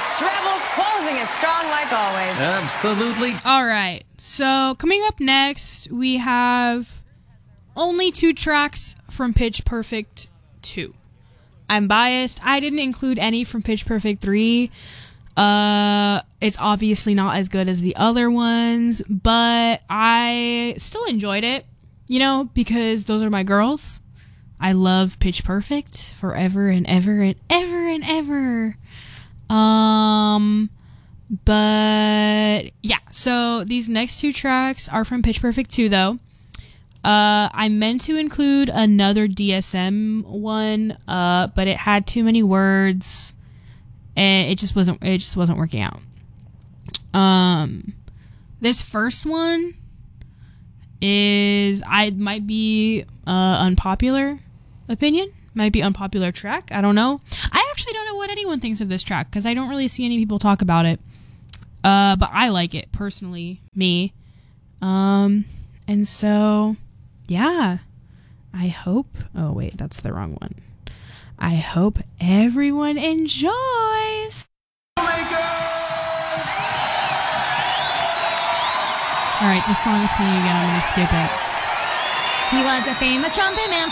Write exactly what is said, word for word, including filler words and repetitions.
Rebels closing it strong like always. Absolutely. All right. So coming up next, we have only two tracks from Pitch Perfect two. I'm biased. I didn't include any from Pitch Perfect three. Uh, it's obviously not as good as the other ones, but I still enjoyed it, you know, because those are my girls. I love Pitch Perfect forever and ever and ever and ever. Um, but yeah, so these next two tracks are from Pitch Perfect two, though. Uh, I meant to include another D S M one, uh, but it had too many words, and it just wasn't. It just wasn't working out. Um, this first one is I might be uh unpopular opinion, might be unpopular track. I don't know. I actually don't know what anyone thinks of this track because I don't really see any people talk about it. Uh, but I like it personally, me. Um, and so. Yeah, I hope. Oh, wait, that's the wrong one. I hope everyone enjoys. All right, this song is playing again. I'm going to skip it. He was a famous trumpet man.